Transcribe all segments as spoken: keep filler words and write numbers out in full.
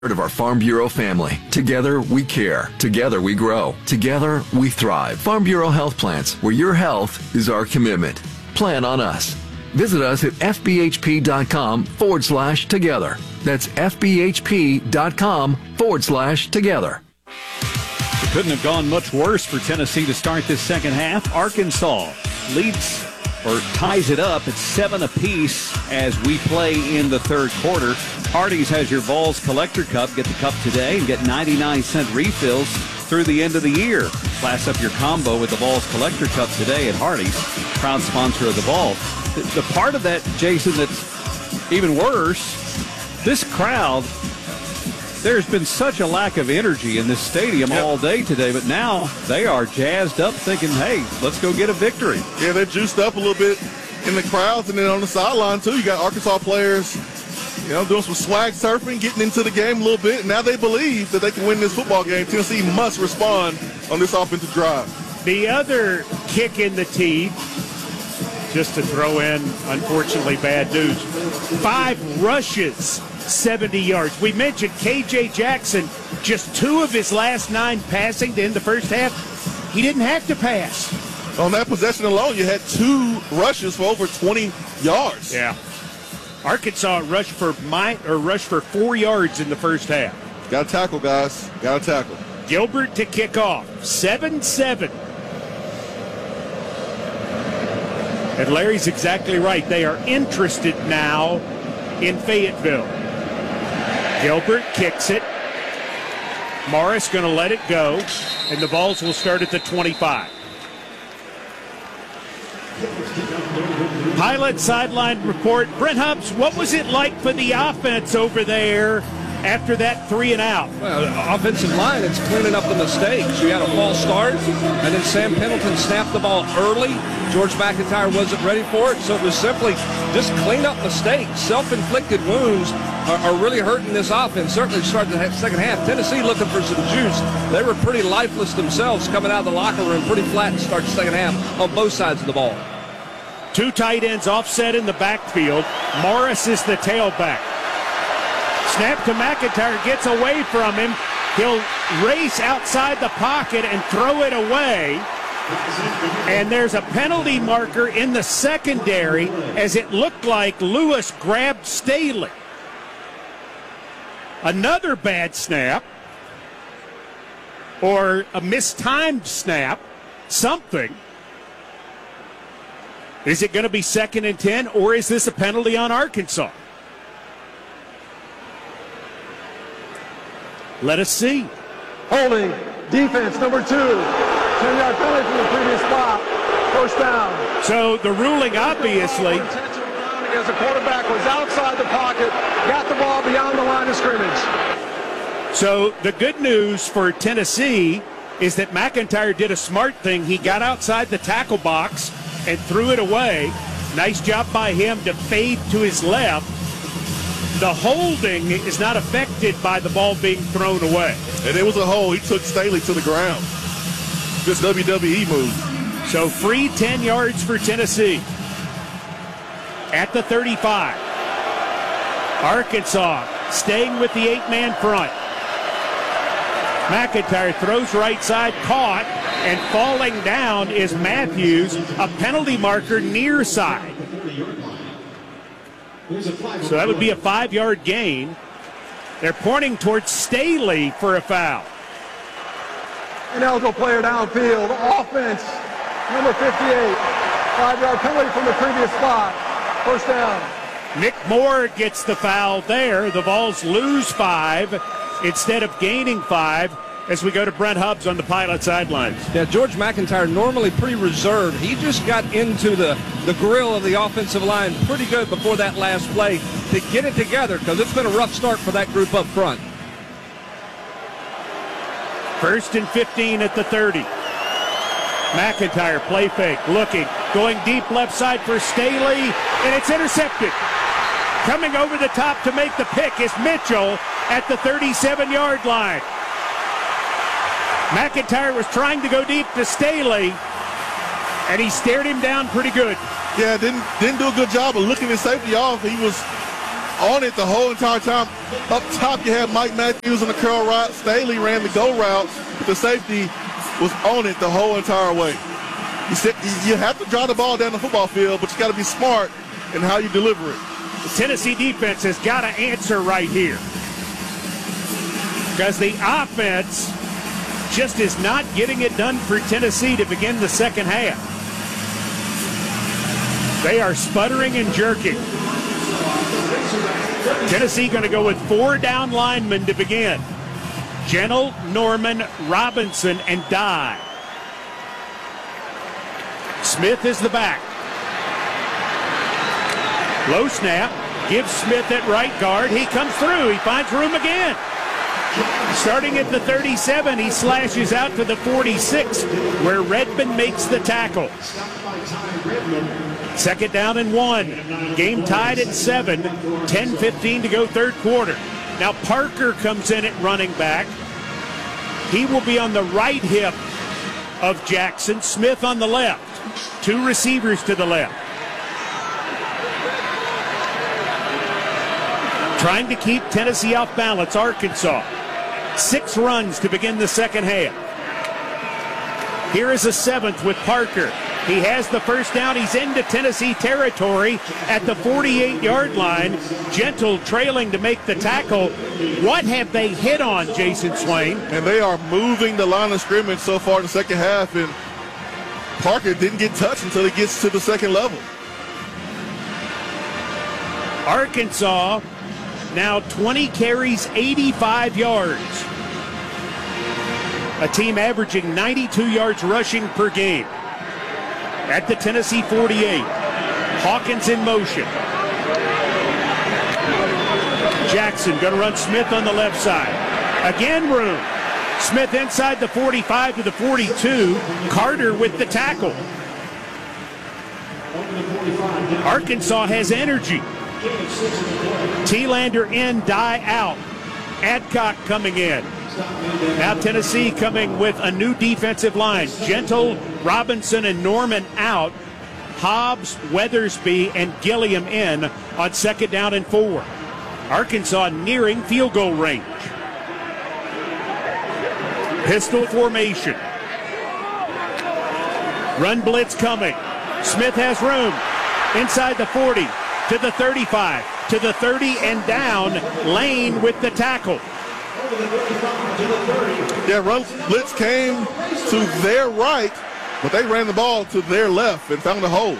of our Farm Bureau family. Together, we care. Together, we grow. Together, we thrive. Farm Bureau Health Plans, where your health is our commitment. Plan on us. Visit us at fbhp.com forward slash together. That's fbhp.com forward slash together. It couldn't have gone much worse for Tennessee to start this second half. Arkansas leads or ties it up at seven apiece as we play in the third quarter. Hardee's has your Vols Collector Cup. Get the cup today and get ninety-nine cent refills through the end of the year. Class up your combo with the Vols Collector Cup today at Hardee's, proud sponsor of the Vols. The, the part of that, Jason, that's even worse, this crowd, there's been such a lack of energy in this stadium yep. all day today, but now they are jazzed up thinking, hey, let's go get a victory. Yeah, they're juiced up a little bit in the crowds, and then on the sideline, too, you got Arkansas players, you know, doing some swag surfing, getting into the game a little bit, and now they believe that they can win this football game. Tennessee must respond on this offensive drive. The other kick in the teeth, just to throw in, unfortunately, bad news, five rushes, seventy yards. We mentioned K J Jackson, just two of his last nine passing to end the first half. He didn't have to pass. On that possession alone, you had two rushes for over twenty yards. Yeah. Arkansas rushed for my, or rushed for four yards in the first half. Got to tackle, guys. Got to tackle. Gilbert to kick off. seven seven. And Larry's exactly right. They are interested now in Fayetteville. Gilbert kicks it. Morris going to let it go, and the Vols will start at the twenty-five. Pilot sideline report. Brent Hubbs, what was it like for the offense over there after that three and out? Well, the offensive line, it's cleaning up the mistakes. You had a false start, and then Sam Pendleton snapped the ball early. George McIntyre wasn't ready for it, so it was simply just clean up mistakes. Self-inflicted wounds are, are really hurting this offense. Certainly starting the second half. Tennessee looking for some juice. They were pretty lifeless themselves coming out of the locker room, pretty flat to start the second half on both sides of the ball. Two tight ends offset in the backfield. Morris is the tailback. Snap to McIntyre, gets away from him. He'll race outside the pocket and throw it away. And there's a penalty marker in the secondary as it looked like Lewis grabbed Staley. Another bad snap, or a mistimed snap, something. Is it going to be second and ten, or is this a penalty on Arkansas? Let us see. Holding, defense number two. ten-yard penalty from the previous spot. First down. So the ruling, obviously. As the quarterback was outside the pocket, got the ball beyond the line of scrimmage. So the good news for Tennessee is that McIntyre did a smart thing. He got outside the tackle box and threw it away. Nice job by him to fade to his left. The holding is not affected by the ball being thrown away. And it was a hold. He took Staley to the ground. This W W E move. So free ten yards for Tennessee. At the thirty-five. Arkansas staying with the eight-man front. McIntyre throws right side, caught, and falling down is Matthews, a penalty marker near side. So that would be a five-yard gain. They're pointing towards Staley for a foul. Ineligible player downfield. Offense, number fifty-eight. Five-yard penalty from the previous spot. First down. Nick Moore gets the foul there. The Vols lose five instead of gaining five as we go to Brent Hubbs on the Pilot sidelines. Yeah, George McIntyre normally pretty reserved. He just got into the, the grill of the offensive line pretty good before that last play to get it together, because it's been a rough start for that group up front. First and fifteen at the thirty. McIntyre, play fake, looking, going deep left side for Staley, and it's intercepted. Coming over the top to make the pick is Mitchell at the thirty-seven-yard line. McIntyre was trying to go deep to Staley, and he stared him down pretty good. Yeah, didn't didn't do a good job of looking his safety off. He was on it the whole entire time. Up top, you had Mike Matthews on the curl route. Staley ran the go route, but the safety was on it the whole entire way. You, said, you have to drive the ball down the football field, but you got to be smart in how you deliver it. The Tennessee defense has got to answer right here, because the offense just is not getting it done for Tennessee to begin the second half. They are sputtering and jerking. Tennessee going to go with four down linemen to begin. Gentle, Norman, Robinson, and Dye. Smith is the back. Low snap. Gives Smith at right guard. He comes through. He finds room again. Starting at the thirty-seven, he slashes out to the forty-six, where Redmond makes the tackle. Second down and one. Game tied at seven. ten fifteen to go third quarter. Now Parker comes in at running back. He will be on the right hip of Jackson. Smith on the left. Two receivers to the left. Trying to keep Tennessee off balance, Arkansas. Six runs to begin the second half. Here is a seventh with Parker. He has the first down. He's into Tennessee territory at the forty-eight-yard line. Gentle trailing to make the tackle. What have they hit on, Jason Swain? And they are moving the line of scrimmage so far in the second half, and Parker didn't get touched until he gets to the second level. Arkansas now twenty carries, eighty-five yards. A team averaging ninety-two yards rushing per game. At the Tennessee forty-eight. Hawkins in motion. Jackson going to run Smith on the left side. Again room. Smith inside the forty-five to the forty-two. Carter with the tackle. Arkansas has energy. T-Lander in, Dye out. Adcock coming in. Now Tennessee coming with a new defensive line. Gentle, Robinson, and Norman out. Hobbs, Weathersby, and Gilliam in on second down and four. Arkansas nearing field goal range. Pistol formation. Run blitz coming. Smith has room. Inside the forty. To the thirty-five, to the thirty, and down. Lane with the tackle. Yeah, run blitz came to their right, but they ran the ball to their left and found a hole.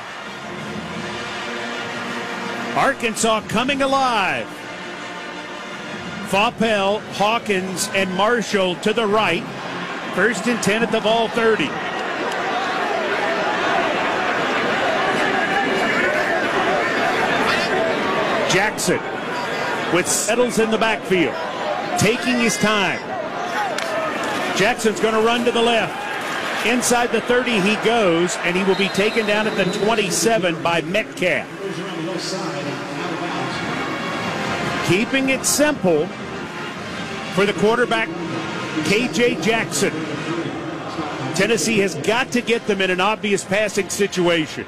Arkansas coming alive. Faupel, Hawkins, and Marshall to the right. First and ten at the ball thirty. Jackson with Settles in the backfield, taking his time. Jackson's going to run to the left. Inside the thirty he goes, and he will be taken down at the twenty-seven by Metcalf. Keeping it simple for the quarterback, K J Jackson. Tennessee has got to get them in an obvious passing situation.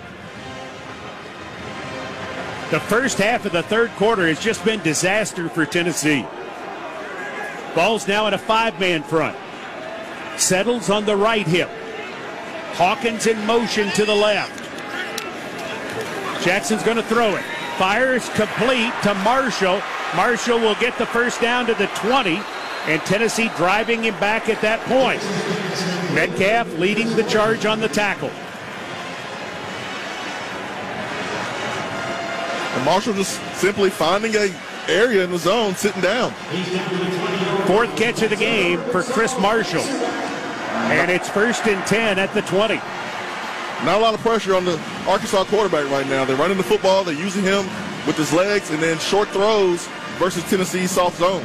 The first half of the third quarter has just been disaster for Tennessee. Ball's now in a five-man front. Settles on the right hip. Hawkins in motion to the left. Jackson's going to throw it. Fires complete to Marshall. Marshall will get the first down to the twenty, and Tennessee driving him back at that point. Metcalf leading the charge on the tackle. And Marshall just simply finding a area in the zone, sitting down. Fourth catch of the game for Chris Marshall. And it's first and ten at the twenty. Not a lot of pressure on the Arkansas quarterback right now. They're running the football. They're using him with his legs and then short throws versus Tennessee's soft zone.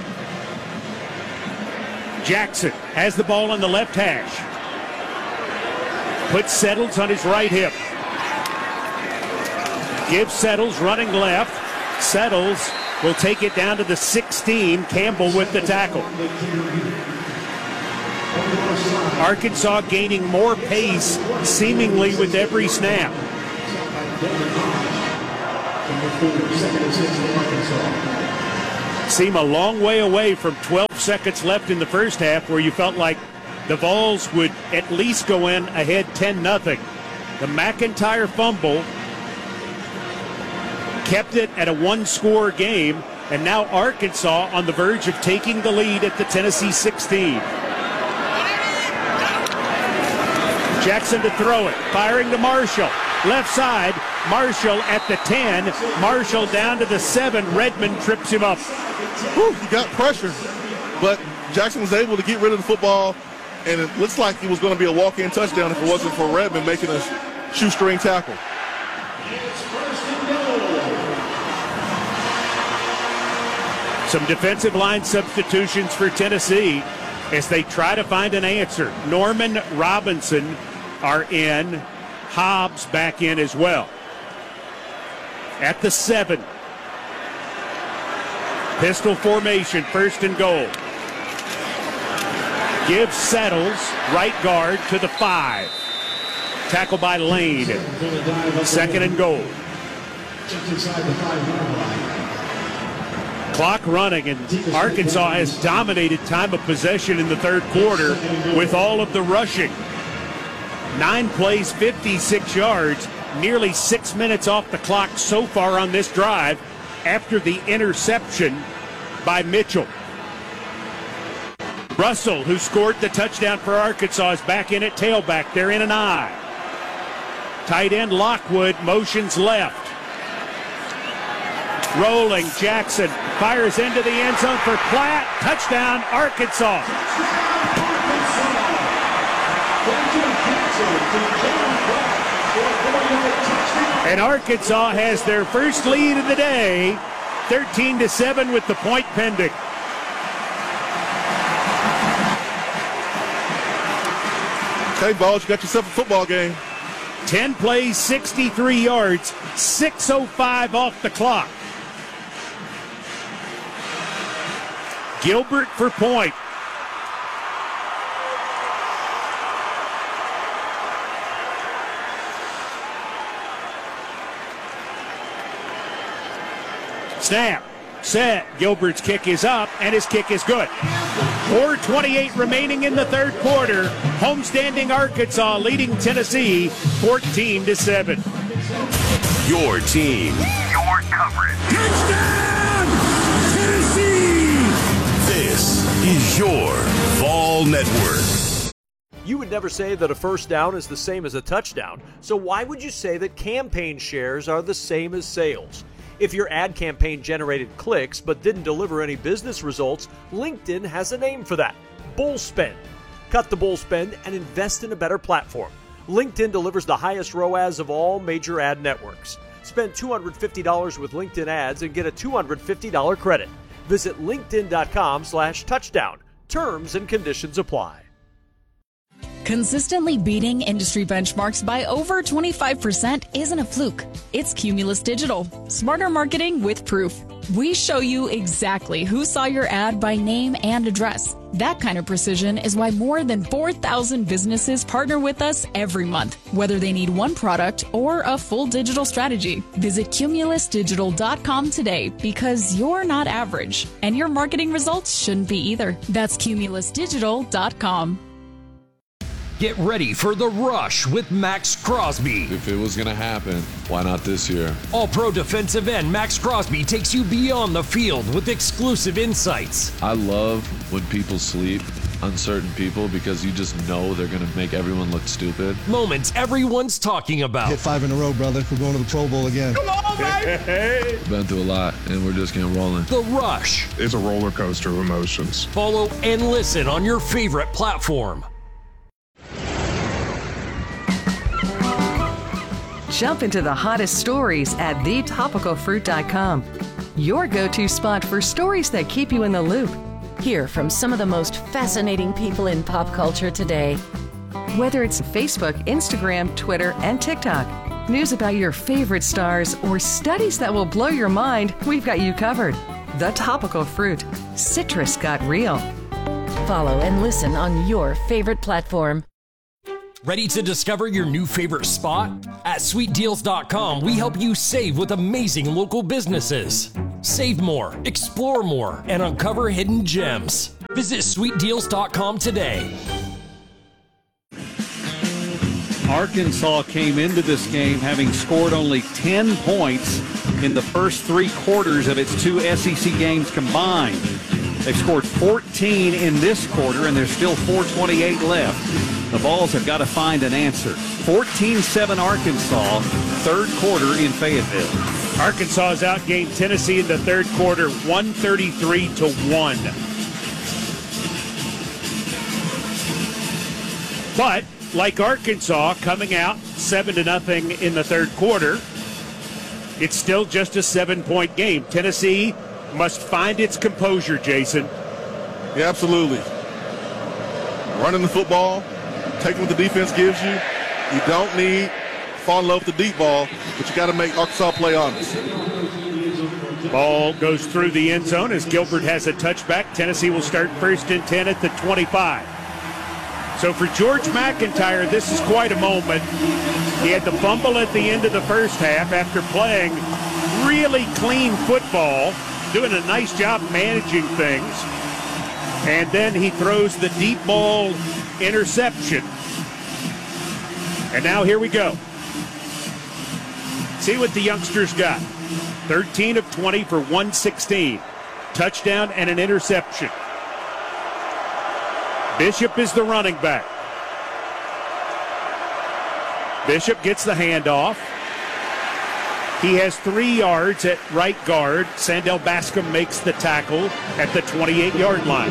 Jackson has the ball on the left hash. Puts Settles on his right hip. Gives Settles running left. Settles will take it down to the sixteen. Campbell with the tackle. Arkansas gaining more pace seemingly with every snap. Seem a long way away from twelve seconds left in the first half, where you felt like the Vols would at least go in ahead ten nothing. The McIntyre fumble kept it at a one-score game, and now Arkansas on the verge of taking the lead at the Tennessee sixteen. Jackson to throw it, firing to Marshall. Left side, Marshall at the ten. Marshall down to the seven. Redmond trips him up. Whew, he got pressure, but Jackson was able to get rid of the football, and it looks like it was going to be a walk-in touchdown if it wasn't for Redmond making a shoestring tackle. Some defensive line substitutions for Tennessee as they try to find an answer. Norman Robinson are in. Hobbs back in as well. At the seven. Pistol formation, first and goal. Gives Settles, right guard, to the five. Tackle by Lane. Second and goal. Clock running, and Arkansas has dominated time of possession in the third quarter with all of the rushing. Nine plays, fifty-six yards, nearly six minutes off the clock so far on this drive after the interception by Mitchell. Russell, who scored the touchdown for Arkansas, is back in at tailback. They're in an I. Tight end Lockwood motions left. Rolling, Jackson fires into the end zone for Platt. Touchdown, Arkansas. And Arkansas has their first lead of the day, thirteen to seven with the point pending. Okay, Vols, you got yourself a football game. ten plays, sixty-three yards, six oh five off the clock. Gilbert for point. Snap, set, Gilbert's kick is up, and his kick is good. four twenty-eight remaining in the third quarter. Homestanding Arkansas leading Tennessee fourteen to seven. Your team. Your coverage. Touchdown, Tennessee! This is your Vol Network. You would never say that a first down is the same as a touchdown, so why would you say that campaign shares are the same as sales? If your ad campaign generated clicks but didn't deliver any business results, LinkedIn has a name for that: bull spend. Cut the bull spend and invest in a better platform. LinkedIn delivers the highest R O A S of all major ad networks. Spend two hundred fifty dollars with LinkedIn ads and get a two hundred fifty dollars credit. Visit linkedin.com slash touchdown. Terms and conditions apply. Consistently beating industry benchmarks by over twenty-five percent isn't a fluke. It's Cumulus Digital. Smarter marketing with proof. We show you exactly who saw your ad by name and address. That kind of precision is why more than four thousand businesses partner with us every month, whether they need one product or a full digital strategy. Visit cumulus digital dot com today, because you're not average, and your marketing results shouldn't be either. That's cumulus digital dot com. Get ready for The Rush with Max Crosby. If it was going to happen, why not this year? All-pro defensive end Max Crosby takes you beyond the field with exclusive insights. I love when people sleep on certain people, because you just know they're going to make everyone look stupid. Moments everyone's talking about. Hit five in a row, brother. We're going to the Pro Bowl again. Come on, baby! Been through a lot, and we're just getting rolling. The Rush. It's a roller coaster of emotions. Follow and listen on your favorite platform. Jump into the hottest stories at the topical fruit dot com. Your go-to spot for stories that keep you in the loop. Hear from some of the most fascinating people in pop culture today. Whether it's Facebook, Instagram, Twitter, and TikTok, news about your favorite stars, or studies that will blow your mind, we've got you covered. The Topical Fruit. Citrus got real. Follow and listen on your favorite platform. Ready to discover your new favorite spot? At sweet deals dot com, we help you save with amazing local businesses. Save more, explore more, and uncover hidden gems. Visit sweet deals dot com today. Arkansas came into this game having scored only ten points in the first three quarters of its two S E C games combined. They've scored fourteen in this quarter, and there's still four twenty-eight left. The Vols have got to find an answer. fourteen seven Arkansas, third quarter in Fayetteville. Arkansas has outgained Tennessee in the third quarter, one thirty-three to one. But like Arkansas coming out seven to nothing in the third quarter, it's still just a seven-point game. Tennessee must find its composure, Jason. Yeah, absolutely. Running the football, taking what the defense gives you. You don't need to fall in love with the deep ball, but you got to make Arkansas play honest. Ball goes through the end zone as Gilbert has a touchback. Tennessee will start first and ten at the twenty-five. So for George McIntyre, this is quite a moment. He had the fumble at the end of the first half after playing really clean football, doing a nice job managing things. And then he throws the deep ball interception. And now here we go. See what the youngsters got. thirteen of twenty for one sixteen. Touchdown and an interception. Bishop is the running back. Bishop gets the handoff. He has three yards at right guard. Sandell Bascom makes the tackle at the twenty-eight-yard line.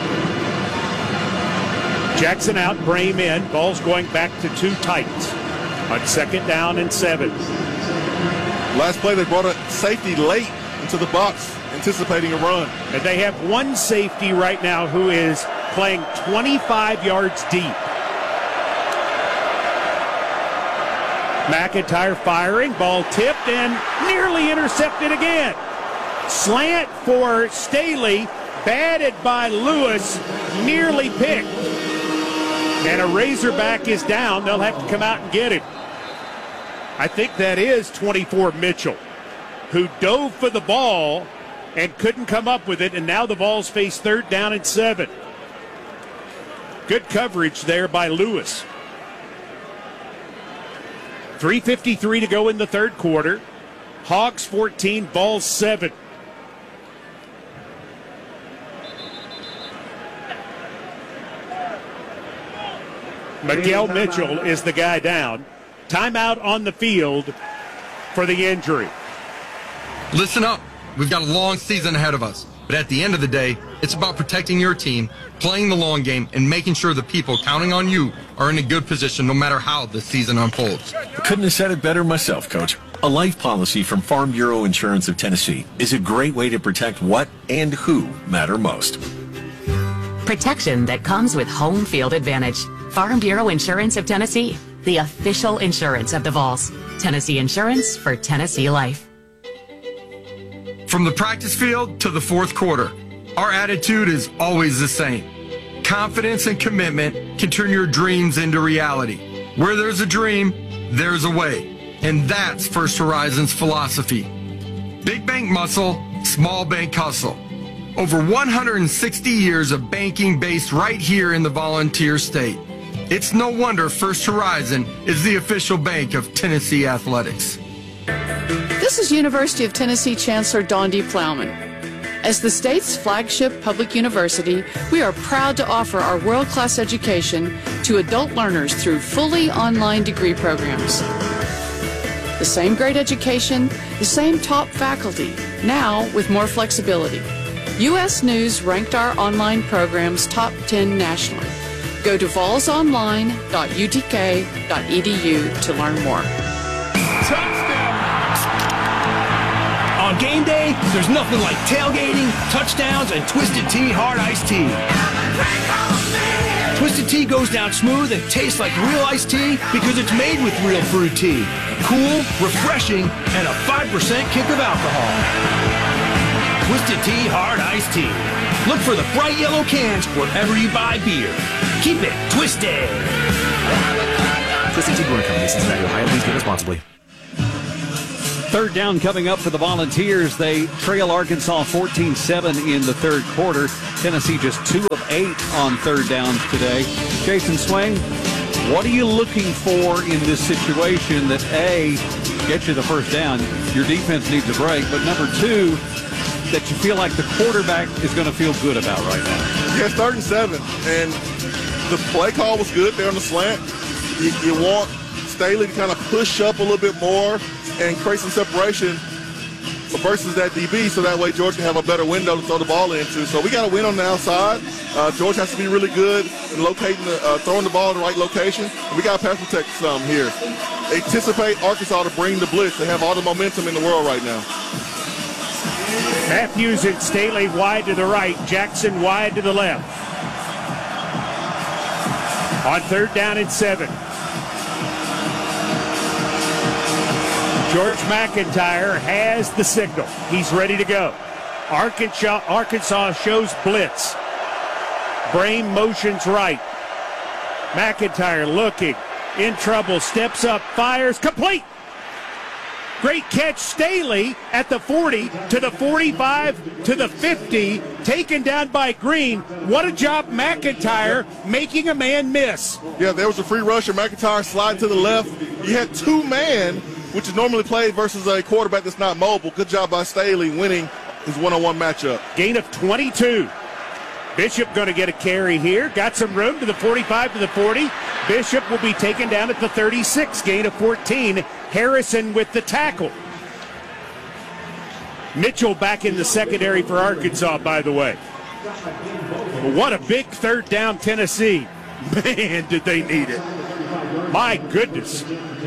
Jackson out, Brame in. Ball's going back to two tights on second down and seven. Last play, they brought a safety late into the box, anticipating a run. And they have one safety right now who is playing twenty-five yards deep. McIntyre firing, ball tipped and nearly intercepted again. Slant for Staley, batted by Lewis, nearly picked. And a Razorback is down. They'll have to come out and get him. I think that is twenty-four Mitchell, who dove for the ball and couldn't come up with it, and now the Vols face third down and seven. Good coverage there by Lewis. three fifty-three to go in the third quarter. Hogs fourteen, Vols seven. Miguel Mitchell is the guy down. Timeout on the field for the injury. Listen up. We've got a long season ahead of us. But at the end of the day, it's about protecting your team, playing the long game, and making sure the people counting on you are in a good position no matter how the season unfolds. Couldn't have said it better myself, Coach. A life policy from Farm Bureau Insurance of Tennessee is a great way to protect what and who matter most. Protection that comes with home field advantage. Farm Bureau Insurance of Tennessee, the official insurance of the Vols. Tennessee Insurance for Tennessee Life. From the practice field to the fourth quarter, our attitude is always the same. Confidence and commitment can turn your dreams into reality. Where there's a dream, there's a way. And that's First Horizon's philosophy. Big bank muscle, small bank hustle. Over one hundred sixty years of banking based right here in the Volunteer State. It's no wonder First Horizon is the official bank of Tennessee Athletics. This is University of Tennessee Chancellor Dawn D. Plowman. As the state's flagship public university, we are proud to offer our world-class education to adult learners through fully online degree programs. The same great education, the same top faculty, now with more flexibility. U S News ranked our online programs top ten nationally. Go to vols online dot u t k dot e d u to learn more. On game day, there's nothing like tailgating, touchdowns, and Twisted Tea Hard Iced Tea. Twisted Tea goes down smooth and tastes like real iced tea because it's made with real fruit tea. Cool, refreshing, and a five percent kick of alcohol. Twisted Tea Hard Iced Tea. Look for the bright yellow cans wherever you buy beer. Keep it twisted. Twisted Tea Brewing Company, Cincinnati, Ohio. Please drink responsibly. Third down coming up for the Volunteers. They trail Arkansas fourteen seven in the third quarter. Tennessee just two of eight on third downs today. Jason Swain, what are you looking for in this situation that, A, gets you the first down, your defense needs a break, but number two, that you feel like the quarterback is going to feel good about right now? Yeah, third and seven, and the play call was good there on the slant. You, you want Staley to kind of push up a little bit more and create some separation versus that D B, so that way George can have a better window to throw the ball into. So we got to win on the outside. Uh, George has to be really good in locating, the, uh, throwing the ball in the right location. And we got to pass protect some here. Anticipate Arkansas to bring the blitz. They have all the momentum in the world right now. Matthews and Staley wide to the right. Jackson wide to the left. On third down and seven. George McIntyre has the signal. He's ready to go. Arkansas, Arkansas shows blitz. Brame motions right. McIntyre looking, in trouble, steps up, fires, complete. Great catch, Staley at the forty, to the forty-five, to the fifty, taken down by Green. What a job, McIntyre, making a man miss. Yeah, there was a free rusher. McIntyre slide to the left. You had two man, which is normally played versus a quarterback that's not mobile. Good job by Staley winning his one-on-one matchup. Gain of twenty-two. Bishop going to get a carry here. Got some room to the forty-five, to the forty. Bishop will be taken down at the thirty-six. Gain of fourteen. Harrison with the tackle. Mitchell back in the secondary for Arkansas, by the way. What a big third down, Tennessee. Man, did they need it. My goodness.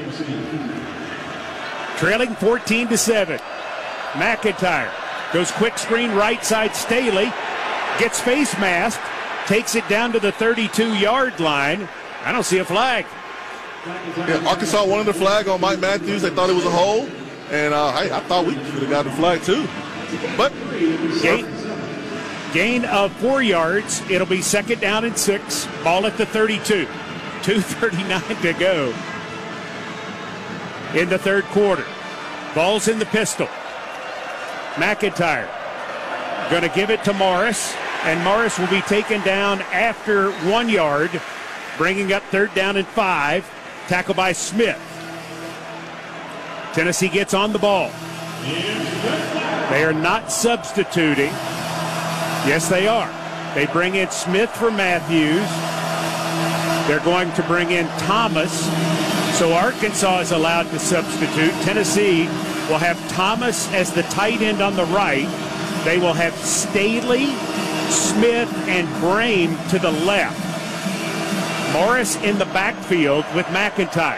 Trailing fourteen to seven. McIntyre goes quick screen right side. Staley gets face masked, takes it down to the thirty-two-yard line. I don't see a flag. Yeah, Arkansas wanted the flag on Mike Matthews. They thought it was a hold, and uh, I, I thought we could have got the flag too. But gain, gain of four yards. It'll be second down and six. Ball at the thirty-two. two thirty-nine to go in the third quarter. Ball's in the pistol. McIntyre going to give it to Morris, and Morris will be taken down after one yard, bringing up third down and five. Tackle by Smith. Tennessee gets on the ball. They are not substituting. Yes, they are. They bring in Smith for Matthews. They're going to bring in Thomas. So Arkansas is allowed to substitute. Tennessee will have Thomas as the tight end on the right. They will have Staley, Smith, and Brame to the left. Morris in the backfield with McIntyre.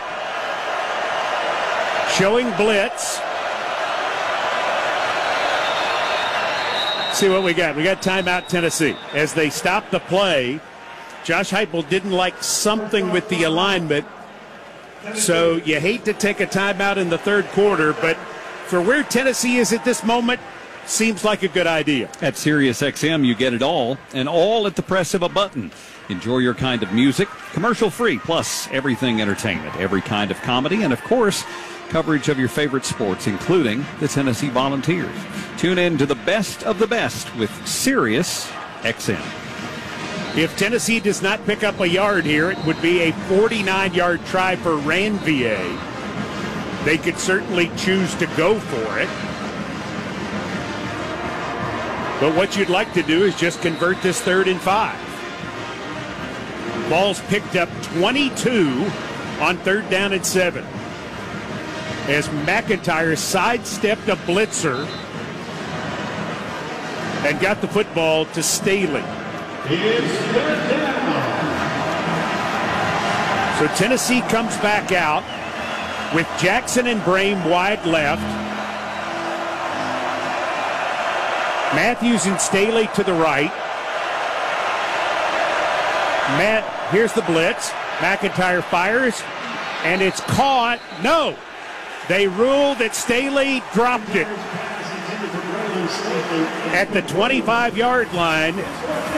Showing blitz. See what we got. We got timeout, Tennessee. As they stop the play, Josh Heupel didn't like something with the alignment. So you hate to take a timeout in the third quarter, but for where Tennessee is at this moment, seems like a good idea. At SiriusXM, you get it all, and all at the press of a button. Enjoy your kind of music, commercial-free, plus everything entertainment, every kind of comedy, and, of course, coverage of your favorite sports, including the Tennessee Volunteers. Tune in to the best of the best with SiriusXM. If Tennessee does not pick up a yard here, it would be a forty-nine-yard try for Ranvier. They could certainly choose to go for it. But what you'd like to do is just convert this third and five. Ball's picked up twenty-two on third down and seven. As McIntyre sidestepped a blitzer and got the football to Staley. So Tennessee comes back out with Jackson and Brame wide left. Matthews and Staley to the right. Matt, here's the blitz. McIntyre fires, and it's caught. No, they ruled that Staley dropped it. At the twenty-five-yard line,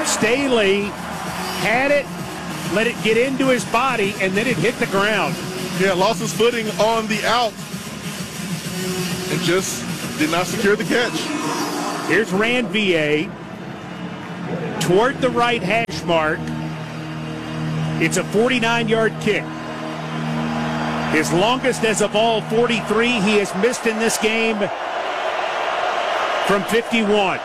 Staley had it, let it get into his body, and then it hit the ground. Yeah, lost his footing on the out and just did not secure the catch. Here's Ranvier toward the right hash mark. It's a forty-nine-yard kick. His longest as a ball, forty-three. He has missed in this game from fifty-one.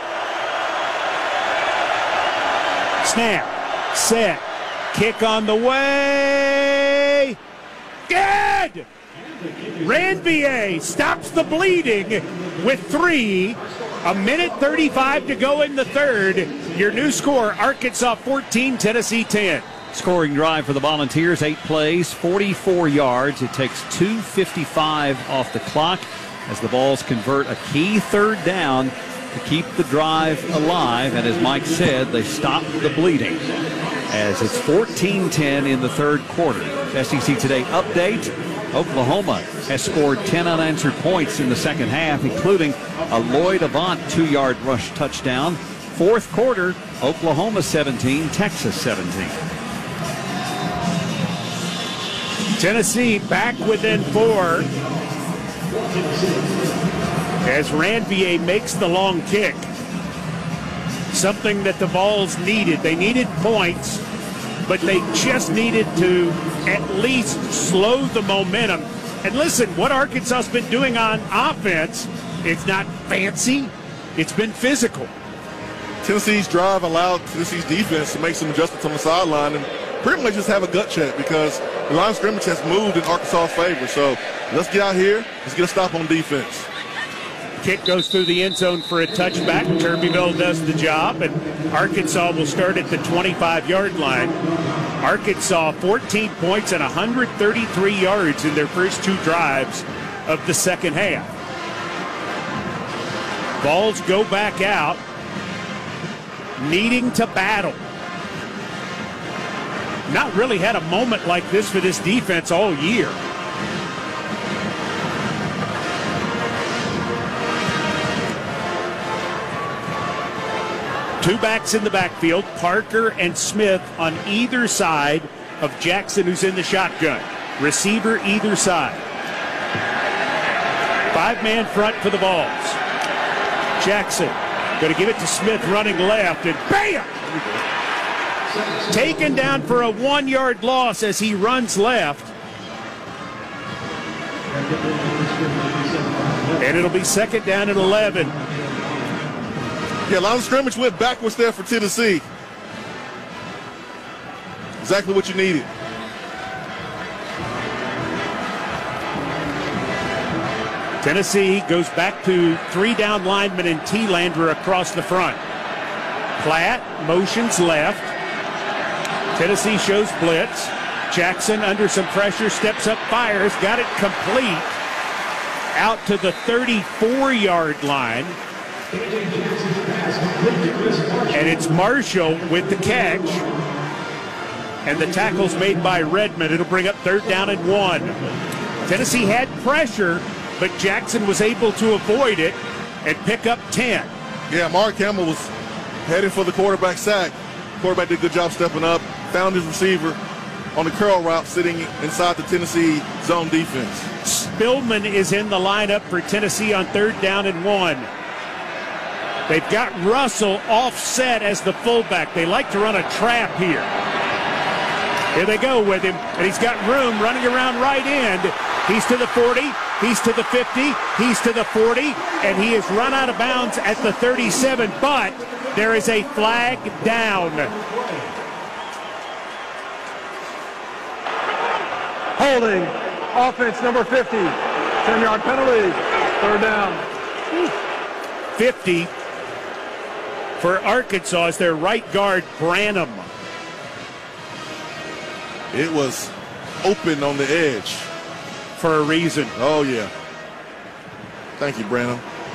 Snap, set, kick on the way. Good! Ranvier stops the bleeding with three. A minute thirty-five to go in the third. Your new score, Arkansas fourteen, Tennessee ten. Scoring drive for the Volunteers, eight plays, forty-four yards. It takes two fifty-five off the clock as the Vols convert a key third down to keep the drive alive. And as Mike said, they stop the bleeding as it's fourteen ten in the third quarter. S E C Today update. Oklahoma has scored ten unanswered points in the second half, including a Lloyd Avant two-yard rush touchdown. Fourth quarter, Oklahoma seventeen, Texas seventeen. Tennessee back within four as Ranvier makes the long kick. Something that the Vols needed. They needed points, but they just needed to at least slow the momentum. And listen, what Arkansas's been doing on offense, it's not fancy, it's been physical. Tennessee's drive allowed Tennessee's defense to make some adjustments on the sideline and pretty much just have a gut check because the line of scrimmage has moved in Arkansas's favor. So let's get out here, let's get a stop on defense. Kick goes through the end zone for a touchback. Turbeville does the job, and Arkansas will start at the twenty-five-yard line. Arkansas fourteen points and one hundred thirty-three yards in their first two drives of the second half. Vols go back out, needing to battle. Not really had a moment like this for this defense all year. Two backs in the backfield, Parker and Smith on either side of Jackson, who's in the shotgun. Receiver either side. Five-man front for the Vols. Jackson going to give it to Smith running left, and bam! Taken down for a one-yard loss as he runs left. And it'll be second down and eleven. Yeah, line of scrimmage went backwards there for Tennessee. Exactly what you needed. Tennessee goes back to three down linemen and T. Lander across the front. Platt motions left. Tennessee shows blitz. Jackson under some pressure, steps up, fires, got it complete out to the thirty-four-yard line. And it's Marshall with the catch. And the tackle's made by Redmond. It'll bring up third down and one. Tennessee had pressure, but Jackson was able to avoid it and pick up ten. Yeah, Mark Campbell was heading for the quarterback sack. Quarterback did a good job stepping up, found his receiver on the curl route sitting inside the Tennessee zone defense. Spillman is in the lineup for Tennessee on third down and one. They've got Russell offset as the fullback. They like to run a trap here. Here they go with him, and he's got room running around right end. He's to the forty, he's to the fifty, he's to the forty, and he has run out of bounds at the thirty-seven, but there is a flag down. Holding, offense number fifty, ten-yard penalty, third down. fifty for Arkansas as their right guard, Branham. It was open on the edge. For a reason. Oh, yeah. Thank you, Branham.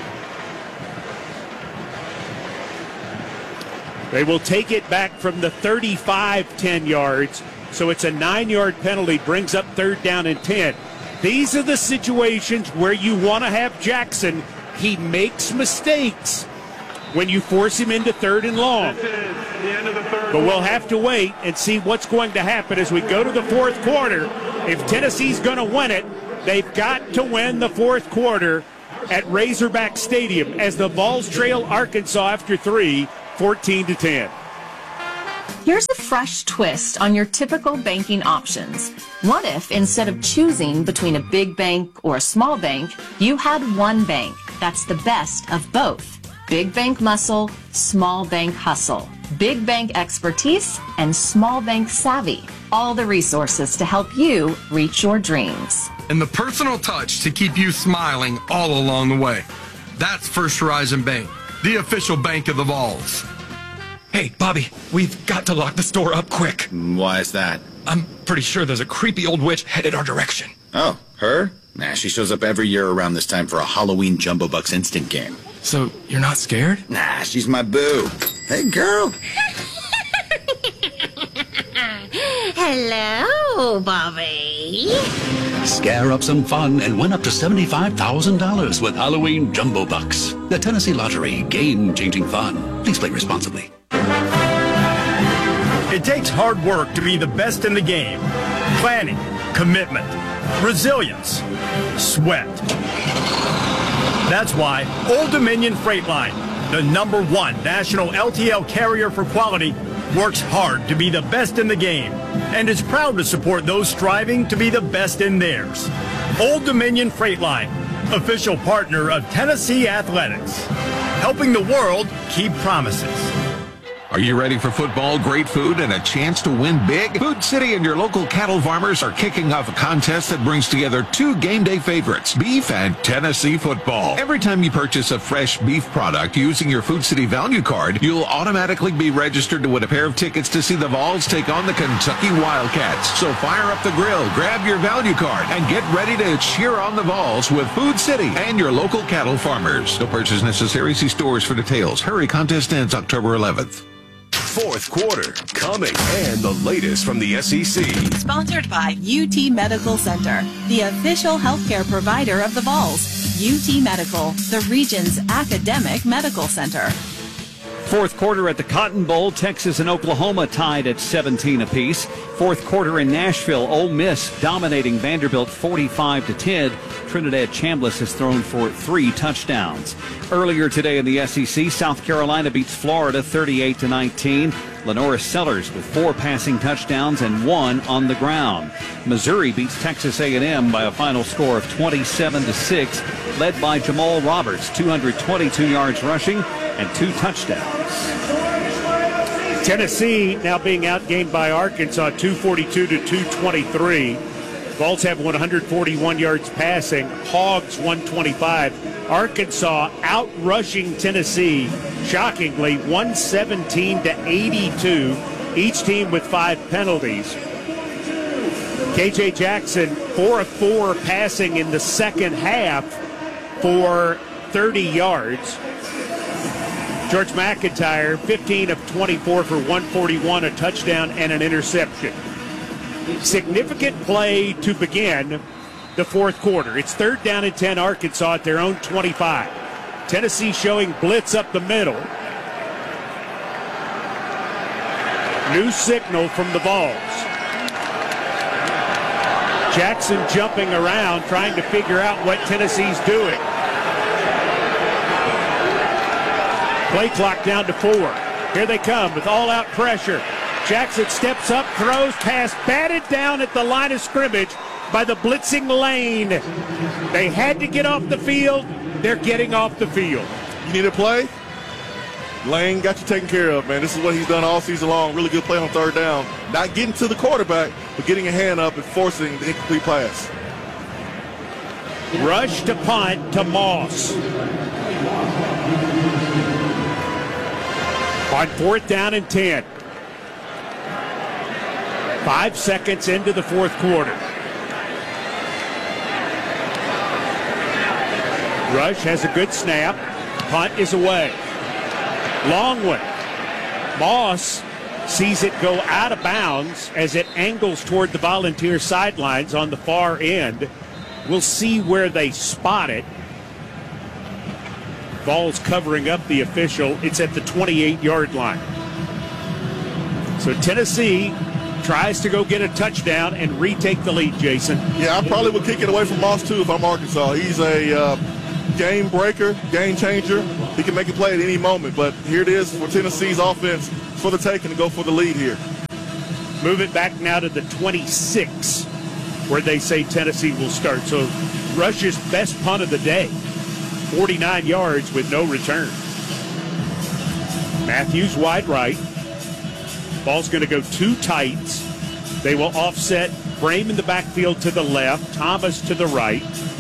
They will take it back from the thirty-five, ten yards. So it's a nine-yard penalty, brings up third down and ten. These are the situations where you want to have Jackson. He makes mistakes when you force him into third and long. But we'll have to wait and see what's going to happen as we go to the fourth quarter. If Tennessee's going to win it, they've got to win the fourth quarter at Razorback Stadium as the Vols trail Arkansas after three, fourteen to ten. Here's a fresh twist on your typical banking options. What if, instead of choosing between a big bank or a small bank, you had one bank that's the best of both? Big bank muscle, small bank hustle. Big bank expertise and small bank savvy. All the resources to help you reach your dreams. And the personal touch to keep you smiling all along the way. That's First Horizon Bank, the official bank of the Vols. Hey, Bobby, we've got to lock the store up quick. Why is that? I'm pretty sure there's a creepy old witch headed our direction. Oh, her? Nah, she shows up every year around this time for a Halloween Jumbo Bucks instant game. So, you're not scared? Nah, she's my boo. Hey, girl. Hello, Bobby. Scare up some fun and win up to seventy-five thousand dollars with Halloween Jumbo Bucks. The Tennessee Lottery, game-changing fun. Please play responsibly. It takes hard work to be the best in the game. Planning, commitment, resilience, sweat. That's why Old Dominion Freight Line, the number one national L T L carrier for quality, works hard to be the best in the game and is proud to support those striving to be the best in theirs. Old Dominion Freight Line, official partner of Tennessee Athletics, helping the world keep promises. Are you ready for football, great food, and a chance to win big? Food City and your local cattle farmers are kicking off a contest that brings together two game day favorites, beef and Tennessee football. Every time you purchase a fresh beef product using your Food City value card, you'll automatically be registered to win a pair of tickets to see the Vols take on the Kentucky Wildcats. So fire up the grill, grab your value card, and get ready to cheer on the Vols with Food City and your local cattle farmers. No purchase necessary. See stores for details. Hurry, contest ends October eleventh. Fourth quarter coming, and the latest from the S E C. Sponsored by U T Medical Center, the official healthcare provider of the Vols. U T Medical, the region's academic medical center. Fourth quarter at the Cotton Bowl, Texas and Oklahoma tied at seventeen apiece. Fourth quarter in Nashville, Ole Miss dominating Vanderbilt forty-five to ten. Trinidad Chambliss has thrown for three touchdowns. Earlier today in the S E C, South Carolina beats Florida thirty-eight to nineteen. Lenora Sellers with four passing touchdowns and one on the ground. Missouri beats Texas A and M by a final score of twenty-seven to six, led by Jamal Roberts, two hundred twenty-two yards rushing and two touchdowns. Tennessee now being outgained by Arkansas two forty-two to two twenty-three. Vols have one hundred forty-one yards passing, Hogs one twenty-five. Arkansas out rushing Tennessee, shockingly, one seventeen to eighty-two, each team with five penalties. K J Jackson, four of four passing in the second half for thirty yards. George McIntyre, fifteen of twenty-four for one forty-one, a touchdown and an interception. Significant play to begin the fourth quarter. It's third down and ten, Arkansas at their own twenty-five. Tennessee showing blitz up the middle. New signal from the Vols. Jackson jumping around, trying to figure out what Tennessee's doing. Play clock down to four. Here they come with all-out pressure. Jackson steps up, throws, pass batted down at the line of scrimmage by the blitzing Lane. They had to get off the field. They're getting off the field. You need a play? Lane got you taken care of, man. This is what he's done all season long. Really good play on third down. Not getting to the quarterback, but getting a hand up and forcing the incomplete pass. Rush to punt to Moss. On fourth down and ten. Five seconds into the fourth quarter. Rush has a good snap. Punt is away. Long one. Moss sees it go out of bounds as it angles toward the Volunteer sidelines on the far end. We'll see where they spot it. Vols covering up the official. It's at the twenty-eight yard line. So Tennessee tries to go get a touchdown and retake the lead, Jason. Yeah, I probably would kick it away from Moss, too, if I'm Arkansas. He's a uh, game breaker, game changer. He can make a play at any moment, but here it is for Tennessee's offense for the taking to go for the lead here. Move it back now to the twenty-six, where they say Tennessee will start. So Rush's best punt of the day, forty-nine yards with no return. Matthews wide right. Ball's going to go two tights. They will offset Brame in the backfield to the left, Thomas to the right.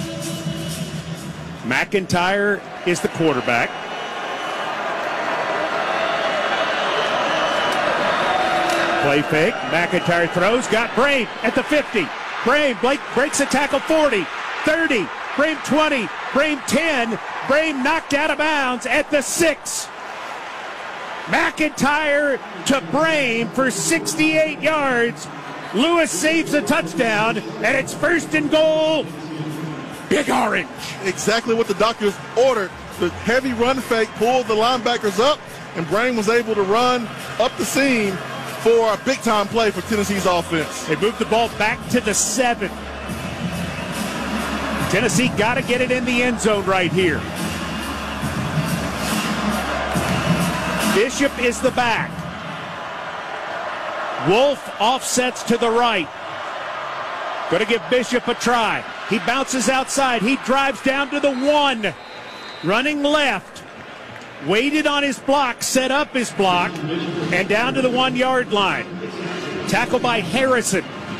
McIntyre is the quarterback. Play fake. McIntyre throws. Got Brame at the fifty. Brame Blake breaks a tackle. forty, thirty. Brame twenty. Brame ten. Brame knocked out of bounds at the six. McIntyre to Brame for sixty-eight yards. Lewis saves a touchdown, and it's first and goal. Big Orange. Exactly what the doctors ordered. The heavy run fake pulled the linebackers up, and Brame was able to run up the seam for a big-time play for Tennessee's offense. They moved the ball back to the seven. Tennessee got to get it in the end zone right here. Bishop is the back. Wolf offsets to the right. Going to give Bishop a try. He bounces outside. He drives down to the one. Running left. Waited on his block, set up his block, and down to the one-yard line. Tackle by Harrison.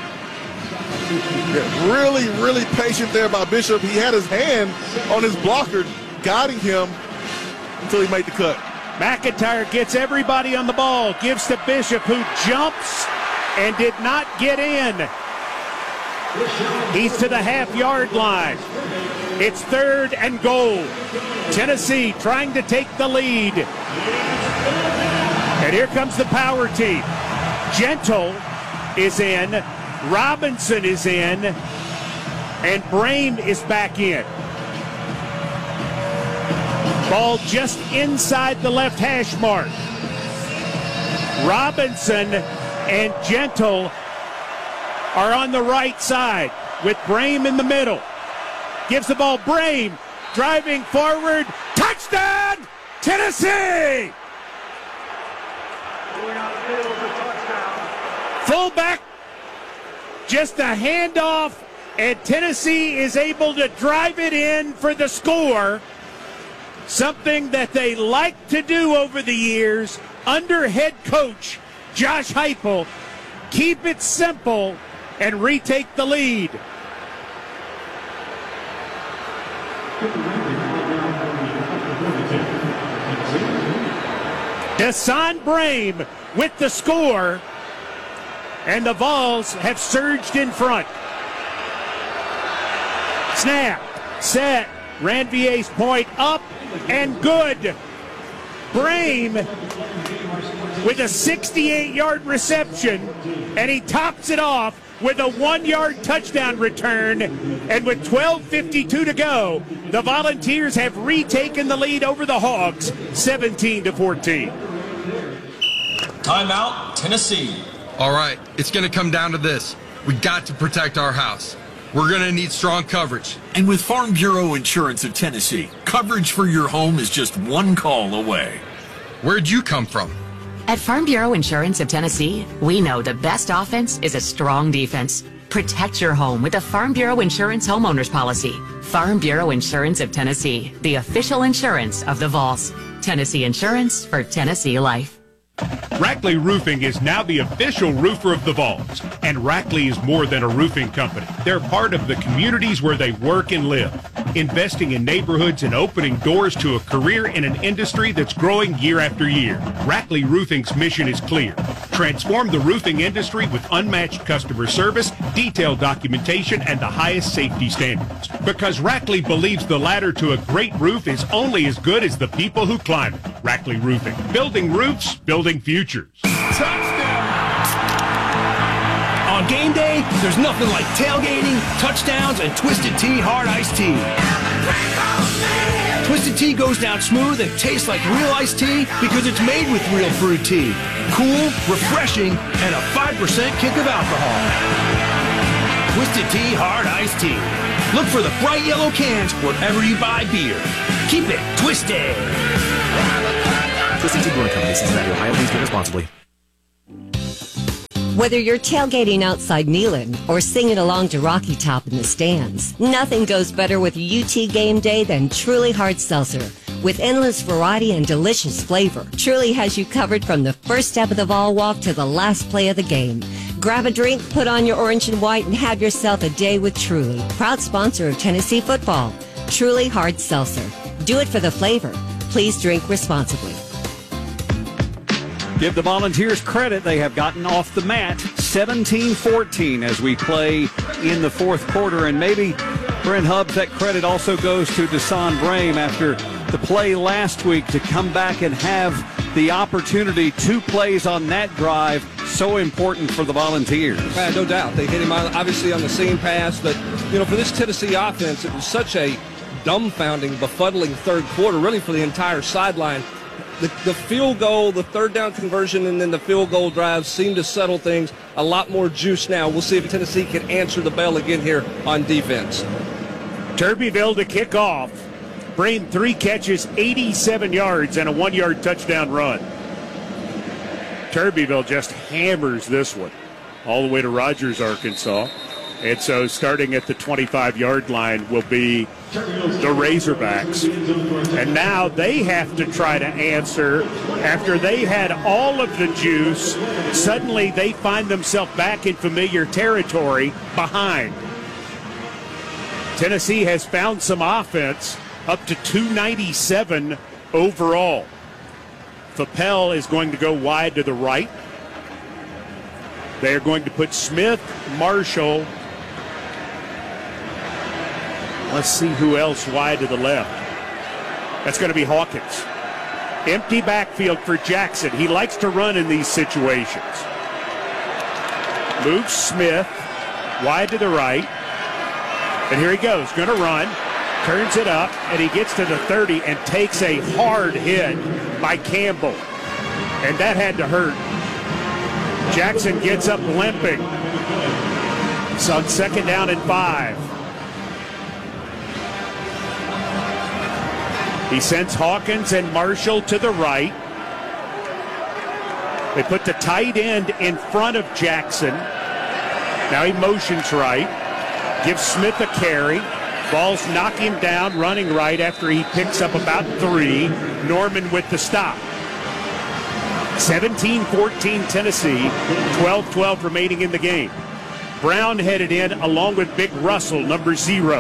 Yeah, really, really patient there by Bishop. He had his hand on his blocker, guiding him until he made the cut. McIntyre gets everybody on the ball, gives to Bishop, who jumps and did not get in. He's to the half-yard line. It's third and goal. Tennessee trying to take the lead. And here comes the power team. Gentle is in. Robinson is in. And Brame is back in. Ball just inside the left hash mark. Robinson and Gentle are on the right side with Brame in the middle. Gives the ball Brame, driving forward. Touchdown, Tennessee! Fullback, just a handoff, and Tennessee is able to drive it in for the score. Something that they like to do over the years under head coach Josh Heupel. Keep it simple and retake the lead. Deshaun Brame with the score, and the Vols have surged in front. Snap, set, Ranvier's point up and good. Brame with a sixty-eight-yard reception, and he tops it off with a one-yard touchdown return. And with twelve fifty-two to go, the Volunteers have retaken the lead over the Hogs, seventeen to fourteen. Timeout, Tennessee. All right, it's going to come down to this. We got to protect our house. We're going to need strong coverage. And with Farm Bureau Insurance of Tennessee, coverage for your home is just one call away. Where'd you come from? At Farm Bureau Insurance of Tennessee, we know the best offense is a strong defense. Protect your home with a Farm Bureau Insurance homeowners policy. Farm Bureau Insurance of Tennessee, the official insurance of the Vols. Tennessee Insurance for Tennessee Life. Rackley Roofing is now the official roofer of the Vols, and Rackley is more than a roofing company. They're part of the communities where they work and live, investing in neighborhoods and opening doors to a career in an industry that's growing year after year. Rackley Roofing's mission is clear. Transform the roofing industry with unmatched customer service, detailed documentation, and the highest safety standards. Because Rackley believes the ladder to a great roof is only as good as the people who climb it. Rackley Roofing. Building roofs, building futures. Touchdown! On On game day, there's nothing like tailgating, touchdowns, and Twisted Tea Hard Iced Tea. Twisted Tea goes down smooth and tastes like real iced tea because it's made with real fruit tea. Cool, refreshing, and a five percent kick of alcohol. Twisted Tea Hard Iced Tea. Look for the bright yellow cans wherever you buy beer. Keep it twisted. Twisted Tea Brewing Company, Cincinnati, Ohio. Please drink responsibly. Whether you're tailgating outside Neyland or singing along to Rocky Top in the stands, nothing goes better with U T Game Day than Truly Hard Seltzer. With endless variety and delicious flavor, Truly has you covered from the first step of the ball walk to the last play of the game. Grab a drink, put on your orange and white, and have yourself a day with Truly, proud sponsor of Tennessee football. Truly Hard Seltzer. Do it for the flavor. Please drink responsibly. Give the Volunteers credit. They have gotten off the mat seventeen fourteen as we play in the fourth quarter. And maybe, Brent Hubbs, that credit also goes to Desan Brame after the play last week to come back and have the opportunity. Two plays on that drive, so important for the Volunteers. Uh, no doubt. They hit him on, obviously on the same pass. But, you know, for this Tennessee offense, it was such a dumbfounding, befuddling third quarter, really for the entire sideline. The, the field goal, the third down conversion, and then the field goal drive seem to settle things. A lot more juice now. We'll see if Tennessee can answer the bell again here on defense. Turbeville to kick off. Brame, three catches, eighty-seven yards, and a one-yard touchdown run. Turbeville just hammers this one all the way to Rogers, Arkansas. And so starting at the twenty-five-yard line will be the Razorbacks. And now they have to try to answer. After they had all of the juice, suddenly they find themselves back in familiar territory behind. Tennessee has found some offense, up to two ninety-seven overall. Fapel is going to go wide to the right. They are going to put Smith, Marshall. Let's see who else wide to the left. That's going to be Hawkins. Empty backfield for Jackson. He likes to run in these situations. Moves Smith wide to the right. And here he goes, going to run. Turns it up, and he gets to the thirty and takes a hard hit by Campbell. And that had to hurt. Jackson gets up limping. It's on second down and five. He sends Hawkins and Marshall to the right. They put the tight end in front of Jackson. Now he motions right. Gives Smith a carry. Balls knock him down running right after he picks up about three. Norman with the stop. seventeen fourteen Tennessee, twelve twelve remaining in the game. Brown headed in along with Big Russell, number zero.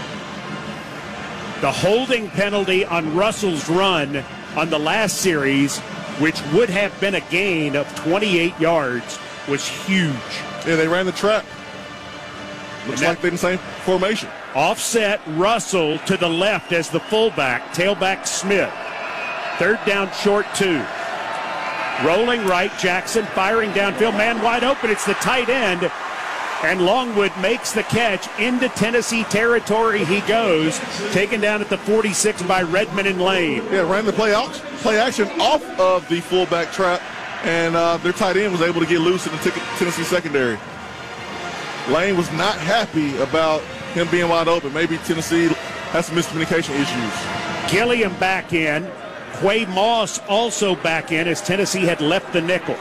The holding penalty on Russell's run on the last series, which would have been a gain of twenty-eight yards, was huge. Yeah, they ran the trap. Looks like they're in the same formation. Offset Russell to the left as the fullback, tailback Smith. Third down short two. Rolling right, Jackson firing downfield, man wide open. It's the tight end. And Longwood makes the catch. Into Tennessee territory he goes. Taken down at the forty-six by Redmond and Lane. Yeah, ran the play, out, play action off of the fullback trap. And uh, their tight end was able to get loose in the t- Tennessee secondary. Lane was not happy about him being wide open. Maybe Tennessee has some miscommunication issues. Gilliam back in. Quay Moss also back in as Tennessee had left the nickel.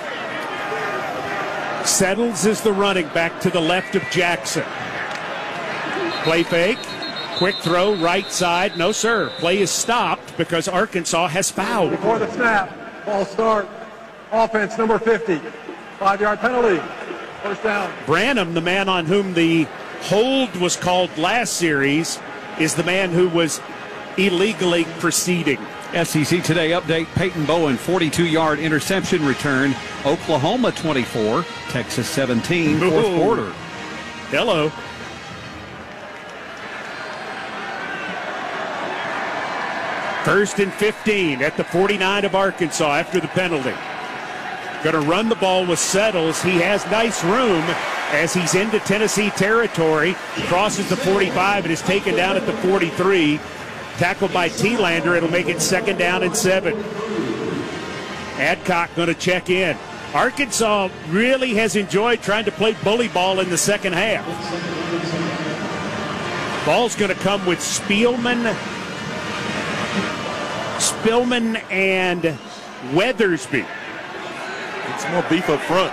Settles is the running back to the left of Jackson. Play fake. Quick throw, right side. No, sir. Play is stopped because Arkansas has fouled. Before the snap, ball start. Offense number fifty. Five-yard penalty. First down. Branham, the man on whom the hold was called last series, is the man who was illegally proceeding. S E C Today update, Peyton Bowen, forty-two-yard interception return. Oklahoma twenty-four, Texas seventeen, fourth Ooh. quarter. Hello. First and fifteen at the forty-nine of Arkansas after the penalty. Going to run the ball with Settles. He has nice room as he's into Tennessee territory. Crosses the forty-five and is taken down at the forty-three. Tackled by T-Lander. It'll make it second down and seven. Adcock going to check in. Arkansas really has enjoyed trying to play bully ball in the second half. Ball's going to come with Spielman, Spillman and Weathersby. It's more beef up front.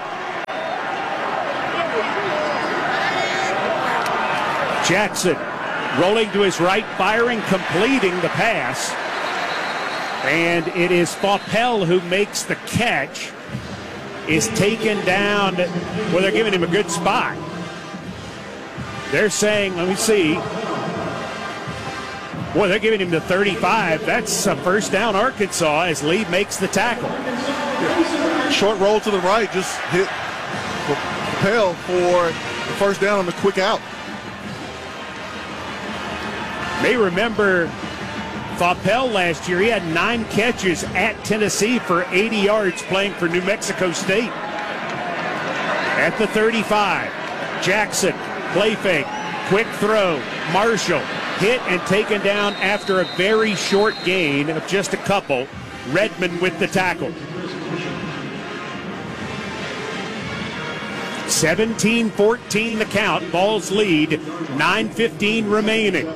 Jackson rolling to his right, firing, completing the pass. And it is Faupel who makes the catch. Is taken down. Well, they're giving him a good spot. They're saying, let me see. Boy, they're giving him the thirty-five. That's a first down Arkansas as Lee makes the tackle. Short roll to the right, just hit Faupel for the first down on the quick out. May remember Faupel last year. He had nine catches at Tennessee for eighty yards playing for New Mexico State. At the thirty-five, Jackson, play fake, quick throw, Marshall, hit and taken down after a very short gain of just a couple. Redmond with the tackle. seventeen fourteen the count, Vols lead, nine fifteen remaining.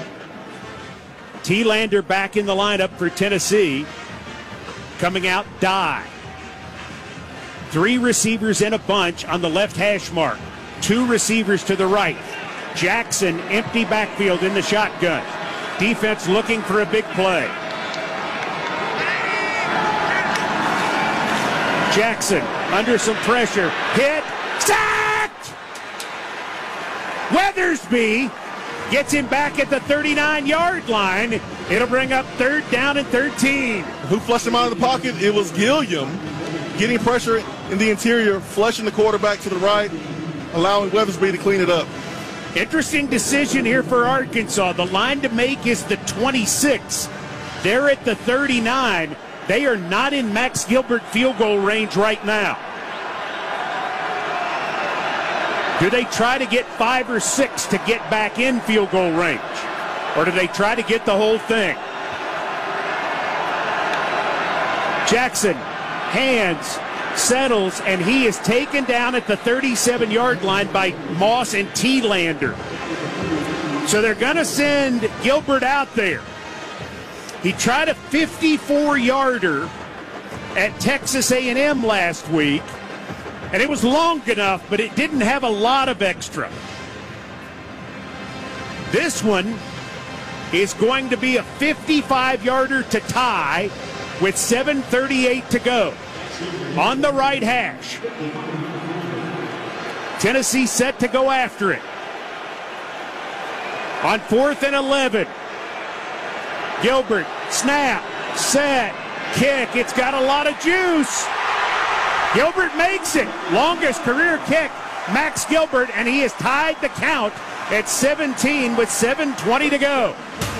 T-Lander back in the lineup for Tennessee. Coming out, Dye. Three receivers in a bunch on the left hash mark. Two receivers to the right. Jackson, empty backfield in the shotgun. Defense looking for a big play. Jackson under some pressure. Hit. Sacked! Weathersby gets him back at the thirty-nine-yard line. It'll bring up third down and thirteen. Who flushed him out of the pocket? It was Gilliam getting pressure in the interior, flushing the quarterback to the right, allowing Weathersby to clean it up. Interesting decision here for Arkansas. The line to make is the twenty-six. They're at the thirty-nine. They are not in Max Gilbert field goal range right now. Do they try to get five or six to get back in field goal range? Or do they try to get the whole thing? Jackson, hands, settles, and he is taken down at the thirty-seven-yard line by Moss and T-Lander. So they're going to send Gilbert out there. He tried a fifty-four-yarder at Texas A and M last week. And it was long enough, but it didn't have a lot of extra. This one is going to be a fifty-five-yarder to tie with seven thirty-eight to go. On the right hash. Tennessee set to go after it. On fourth and eleven. Gilbert, snap, set, kick. It's got a lot of juice. Gilbert makes it. Longest career kick, Max Gilbert, and he has tied the count at seventeen with seven twenty to go.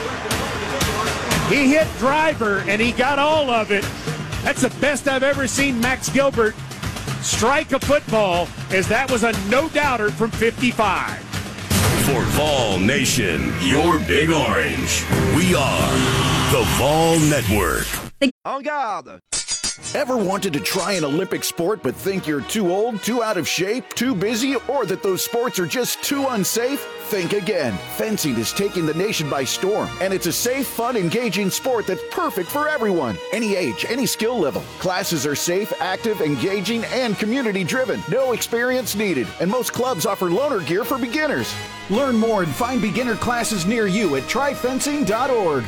He hit Driver, and he got all of it. That's the best I've ever seen Max Gilbert strike a football, as that was a no-doubter from fifty-five. For Vol Nation, your Big Orange, we are the Vol Network. En garde! Ever wanted to try an Olympic sport but think you're too old, too out of shape, too busy, or that those sports are just too unsafe? Think again. Fencing is taking the nation by storm, and it's a safe, fun, engaging sport that's perfect for everyone. Any age, any skill level. Classes are safe, active, engaging, and community-driven. No experience needed, and most clubs offer loaner gear for beginners. Learn more and find beginner classes near you at try fencing dot org.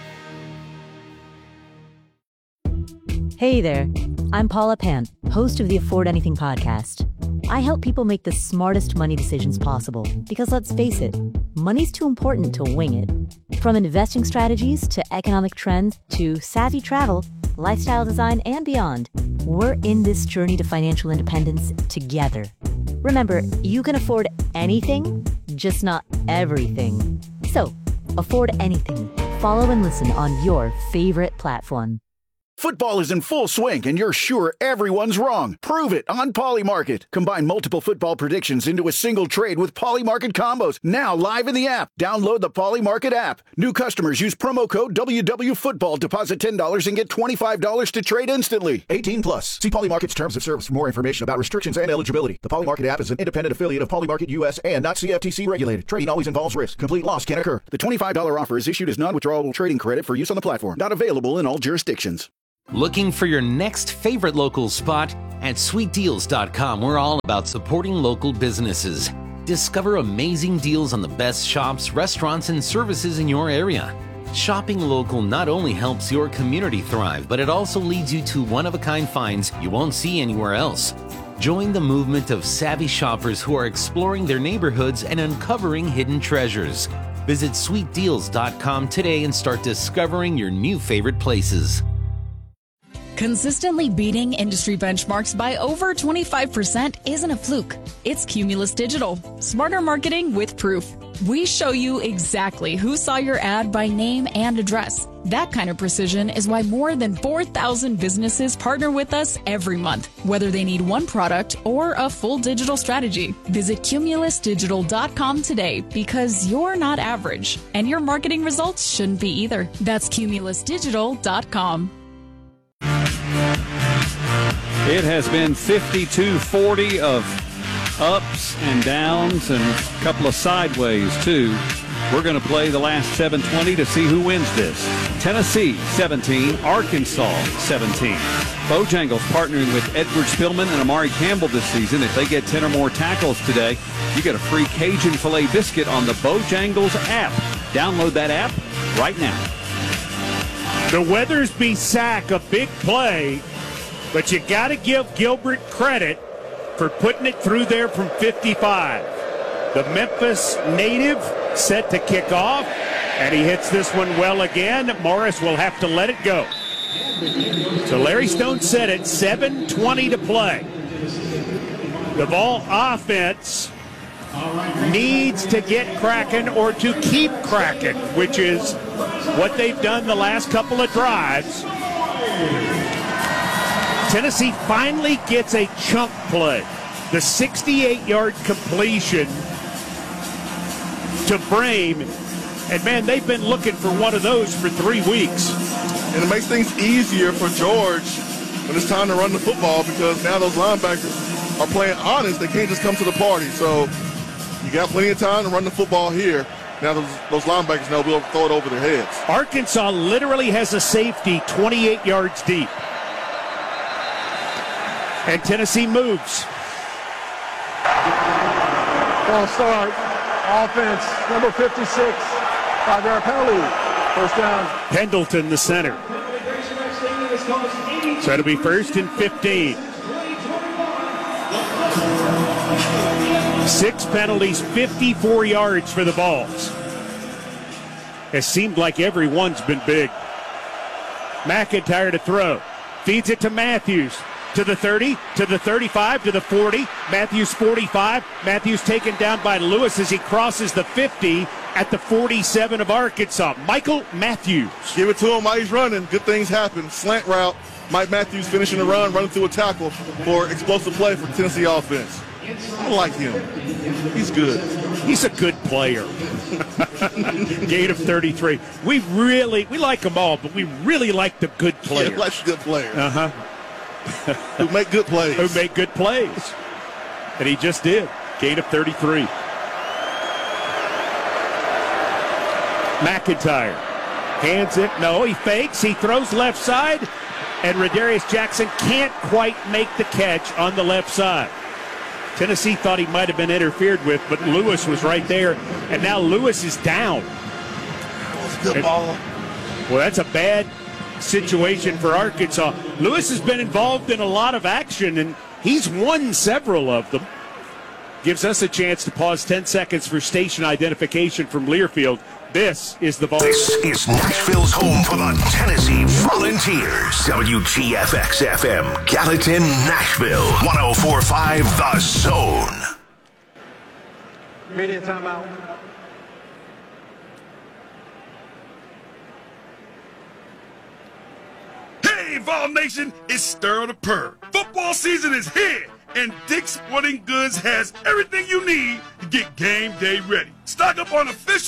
Hey there, I'm Paula Pan, host of the Afford Anything podcast. I help people make the smartest money decisions possible because, let's face it, money's too important to wing it. From investing strategies to economic trends to savvy travel, lifestyle design, and beyond, we're in this journey to financial independence together. Remember, you can afford anything, just not everything. So, afford anything. Follow and listen on your favorite platform. Football is in full swing, and you're sure everyone's wrong. Prove it on Polymarket. Combine multiple football predictions into a single trade with Polymarket combos. Now live in the app. Download the Polymarket app. New customers use promo code W W Football. Deposit ten dollars and get twenty-five dollars to trade instantly. eighteen plus. See Polymarket's terms of service for more information about restrictions and eligibility. The Polymarket app is an independent affiliate of Polymarket U S and not C F T C regulated. Trading always involves risk. Complete loss can occur. The twenty-five dollars offer is issued as non-withdrawable trading credit for use on the platform. Not available in all jurisdictions. Looking for your next favorite local spot? At sweet deals dot com, we're all about supporting local businesses. Discover amazing deals on the best shops, restaurants, and services in your area. Shopping local not only helps your community thrive, but it also leads you to one-of-a-kind finds you won't see anywhere else. Join the movement of savvy shoppers who are exploring their neighborhoods and uncovering hidden treasures. Visit sweet deals dot com today and start discovering your new favorite places. Consistently beating industry benchmarks by over twenty-five percent isn't a fluke. It's Cumulus Digital. Smarter marketing with proof. We show you exactly who saw your ad by name and address. That kind of precision is why more than four thousand businesses partner with us every month, whether they need one product or a full digital strategy. Visit Cumulus Digital dot com today because you're not average, and your marketing results shouldn't be either. That's Cumulus Digital dot com. It has been fifty-two forty of ups and downs and a couple of sideways, too. We're going to play the last seven twenty to see who wins this. Tennessee, seventeen. Arkansas, seventeen. Bojangles partnering with Edward Spillman and Amari Campbell this season. If they get ten or more tackles today, you get a free Cajun filet biscuit on the Bojangles app. Download that app right now. The Weathersby sack, a big play, but you got to give Gilbert credit for putting it through there from fifty-five. The Memphis native set to kick off, and he hits this one well again. Morris will have to let it go. So Larry Stone said it, seven twenty to play. The Vol offense needs to get cracking or to keep cracking, which is what they've done the last couple of drives. Tennessee finally gets a chunk play. The sixty-eight-yard completion to Brame. And, man, they've been looking for one of those for three weeks. And it makes things easier for George when it's time to run the football because now those linebackers are playing honest. They can't just come to the party. So you got plenty of time to run the football here. Now those, those linebackers know we'll throw it over their heads. Arkansas literally has a safety twenty-eight yards deep. And Tennessee moves. False start. Offense, number fifty-six. Five-yard penalty. First down. Pendleton, the center. So it'll be first and fifteen. Six penalties, fifty-four yards for the Vols. It seemed like every one's been big. McIntyre to throw. Feeds it to Matthews. To the thirty, to the thirty-five, to the forty. Matthews forty-five. Matthews taken down by Lewis as he crosses the fifty at the forty-seven of Arkansas. Michael Matthews. Give it to him while he's running. Good things happen. Slant route. Mike Matthews finishing the run, running through a tackle for explosive play for Tennessee offense. I like him. He's good. He's a good player. Gain of thirty-three. We really, we like them all, but we really like the good players. Yeah, like the good players. Uh-huh. Who make good plays. Who make good plays. And he just did. Gain of thirty-three. McIntyre hands it. No, he fakes. He throws left side. And Radarius Jackson can't quite make the catch on the left side. Tennessee thought he might have been interfered with, but Lewis was right there. And now Lewis is down. Good and, ball. Well, that's a bad situation for Arkansas. Lewis has been involved in a lot of action, and he's won several of them. Gives us a chance to pause ten seconds for station identification from Learfield. This is the Vols. This is Nashville's home for the Tennessee Volunteers. W G F X F M, Gallatin, Nashville. one oh four point five The Zone. Immediate timeout. Hey, Vol Nation, it's Stir the Purr. Football season is here, and Dick's Sporting Goods has everything you need to get game day ready. Stock up on official